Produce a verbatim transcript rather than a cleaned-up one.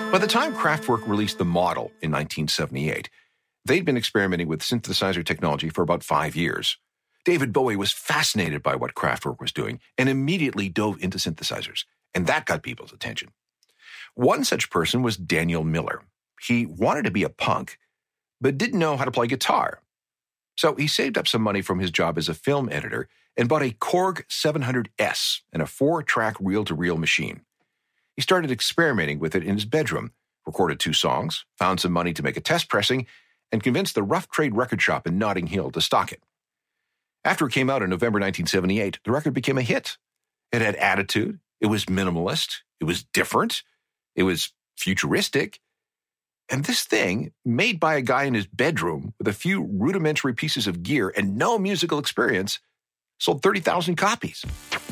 By the time Kraftwerk released the model in nineteen seventy-eight, they'd been experimenting with synthesizer technology for about five years. David Bowie was fascinated by what Kraftwerk was doing and immediately dove into synthesizers, and that got people's attention. One such person was Daniel Miller. He wanted to be a punk, but didn't know how to play guitar. So he saved up some money from his job as a film editor and bought a Korg seven hundred S and a four-track reel-to-reel machine. He started experimenting with it in his bedroom, recorded two songs, found some money to make a test pressing, and convinced the Rough Trade record shop in Notting Hill to stock it. After it came out in November nineteen seventy-eight, the record became a hit. It had attitude, it was minimalist, it was different, it was futuristic. And this thing, made by a guy in his bedroom with a few rudimentary pieces of gear and no musical experience, sold thirty thousand copies.